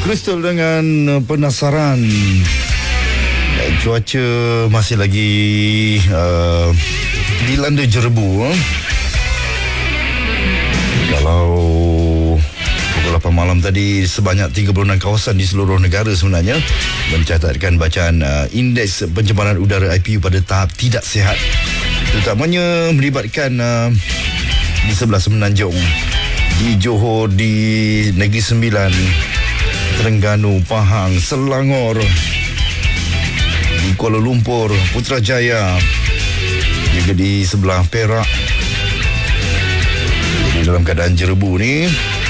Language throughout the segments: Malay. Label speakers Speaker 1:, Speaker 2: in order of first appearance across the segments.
Speaker 1: Crystal dengan penasaran. Cuaca masih lagi dilanda jerebu. Kalau pukul 8 malam tadi, sebanyak 36 kawasan di seluruh negara sebenarnya mencatatkan bacaan indeks pencemaran udara IPU pada tahap tidak sihat, terutamanya melibatkan di sebelah Semenanjung, di Johor, di Negeri Sembilan, Terengganu, Pahang, Selangor, di Kuala Lumpur, Putrajaya, juga di sebelah Perak. Jadi dalam keadaan jerebu ni,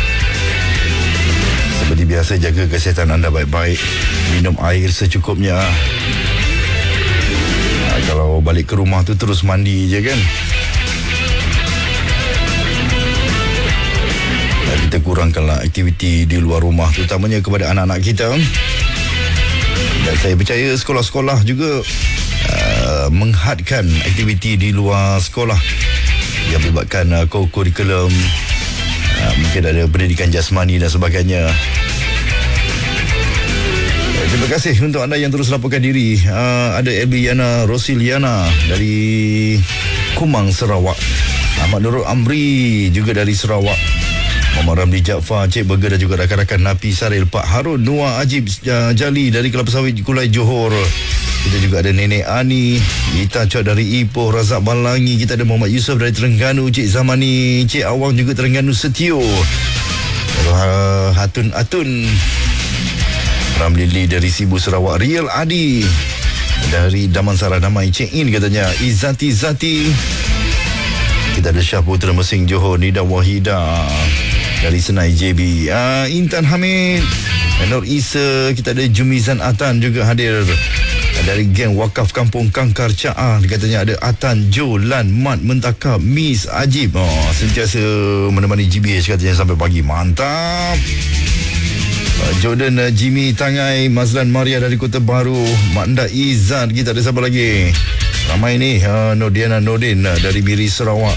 Speaker 1: seperti biasa, jaga kesihatan anda baik-baik, minum air secukupnya. Kalau balik ke rumah tu terus mandi je kan. Kita kurangkanlah aktiviti di luar rumah, terutamanya kepada anak-anak kita. Dan saya percaya sekolah-sekolah juga menghadkan aktiviti di luar sekolah yang melibatkan kurikulum, mungkin ada pendidikan jasmani dan sebagainya. Terima kasih untuk anda yang terus laporkan diri. Ada Elbiana Rosiliana dari Kumang, Sarawak. Ahmad Nurul Amri juga dari Sarawak. Muhammad Ramli Jaafar, Cik Burger dan juga rakan-rakan Napi Saril, Pak Harun, Noah Ajib Jali dari Kelapa Sawit, Kulai, Johor. Kita juga ada Nenek Ani, Ita Cok dari Ipoh, Razak Balangi. Kita ada Muhammad Yusof dari Terengganu, Cik Zamani, Cik Awang juga Terengganu Setio. Hatun Atun, Ramli Lee dari Sibu Sarawak, Riel Adi dari Damansara Damai, Cik In katanya, Izzati Zati. Kita ada Syah Putra Mesing Johor, Nida Wahida dari Senai JB, Intan Hamid, Nur Isa. Kita ada Jumizan Atan juga hadir dari geng Wakaf Kampung Kangkar Caah. Katanya ada Atan, Jo, Lan, Mat, Mentakab, Miss Ajib. Sentiasa menemani GBH katanya sampai pagi. Mantap. Jordan Jimmy Tangai, Mazlan Maria dari Kota Baru, Maknda Izzat. Kita ada siapa lagi? Ramai ni. Nodiana Nordin dari Miri, Sarawak.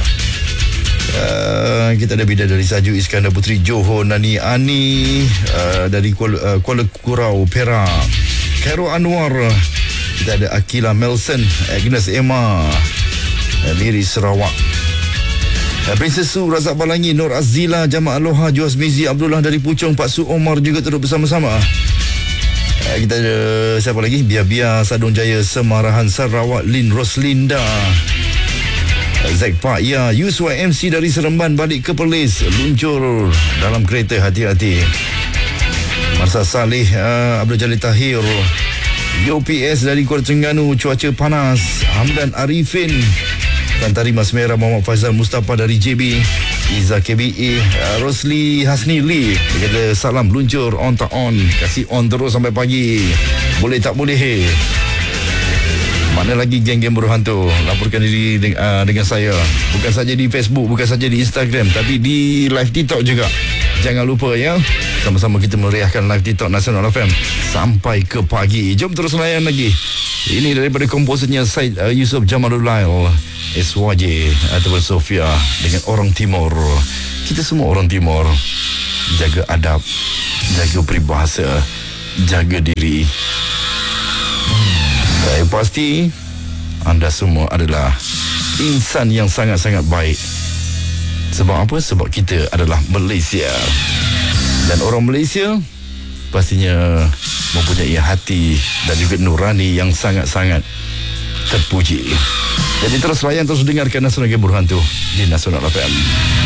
Speaker 1: Kita ada Bidadari Saju Iskandar Putri Johor, Nani Ani dari Kuala Kurau, Perak, Khairul Anwar. Kita ada Akila Melson, Agnes Emma, Miri, Sarawak. Princess Su, Razak Balangi, Nur Azila, Jamaah Aloha, Juaz Mizi, Abdullah dari Puchong, Pak Su Omar juga turut bersama-sama. Kita ada siapa lagi? Bia Sadong Jaya, Semarahan, Sarawak, Lin Roslinda, Zack Pak Ya, Yuswa MC dari Seremban balik ke Perlis, luncur dalam kereta, hati-hati. Marsa Saleh, Abdul Jalil Tahir, UPS dari Kuala Terengganu, cuaca panas. Hamdan Arifin, Tantari Mas Merah, Muhammad Faizal Mustafa dari JB, Iza KBE, Rosli Hasni Lee. Dia kata salam luncur, on tak on, kasih on terus sampai pagi, boleh tak boleh. Mana lagi geng-geng buruh hantu? Laporkan diri dengan saya, bukan saja di Facebook, bukan saja di Instagram, tapi di live TikTok juga. Jangan lupa ya, sama-sama kita meriahkan live TikTok Nasional FM sampai ke pagi. Jom terus layan lagi. Ini daripada komposernya Syed Yusof Jamalulail, SYJ ataupun Sofia, dengan orang Timur. Kita semua orang Timur. Jaga adab, jaga peribahasa, jaga diri. Saya pasti anda semua adalah insan yang sangat-sangat baik. Sebab apa? Sebab kita adalah Malaysia. Dan orang Malaysia pastinya mempunyai hati dan juga nurani yang sangat-sangat terpuji. Jadi terus layan, terus dengarkan Nasional Game Berhantu di Nasional FM.